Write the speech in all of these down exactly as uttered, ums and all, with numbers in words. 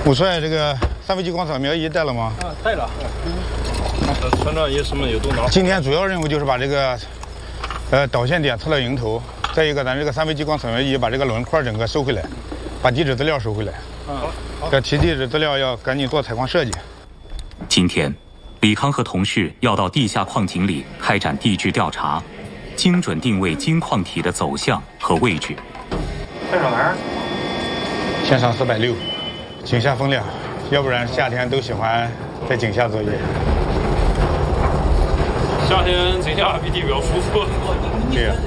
武帅，这个三维激光扫描仪带了吗？ 啊，带了。嗯。船长也什么也都拿。 今天主要任务就是把这个，呃，导线点测了迎头，再一个咱这个三维激光扫描仪把这个轮廓整个收回来，把地质资料收回来。嗯，好。这提地质资料要赶紧做采矿设计。 今天，李康和同事要到地下矿井里开展地质调查，精准定位金矿体的走向和位置。 多少玩？ 先上四百六，井下风凉，要不然夏天都喜欢在井下作业。 夏天井下比地表舒服。 对呀。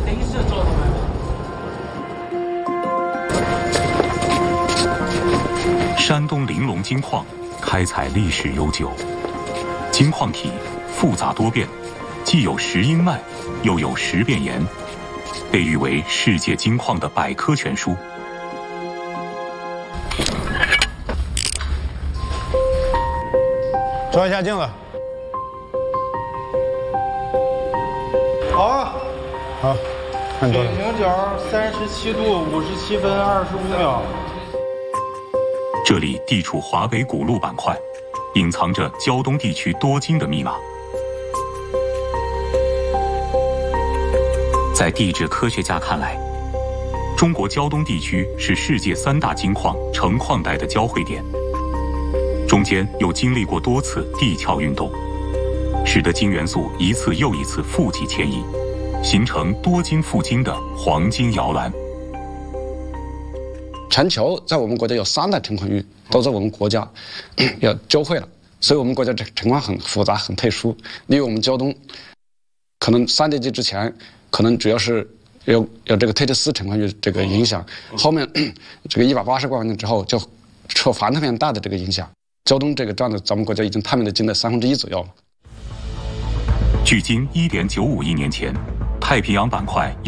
山东临龙金矿开采历史悠久，金矿体复杂多变，既有石英脉，又有石变岩，被誉为世界金矿的百科全书。 照一下镜子。 好啊。 好，看多水了。 平角三十七度五十七分二十五秒。 这里地处华北古路板块，隐藏着胶东地区多金的密码。在地质科学家看来，中国胶东地区是世界三大金矿成矿带的交汇点，中间又经历过多次地壳运动，使得金元素一次又一次富集迁移，形成多金富金的黄金摇篮。 全球在我们国家有三大成矿域都在我们国家要交汇了，所以我们国家这情况很复杂很特殊。例如我们胶东，可能三叠纪之前可能主要是有有这个特提斯成矿域这个影响，后面这个一百八十万年之后就受环太平洋大的这个影响，胶东这个占了咱们国家已经探明的金的三分之一左右了。 距今一点九五亿年前，太平洋板块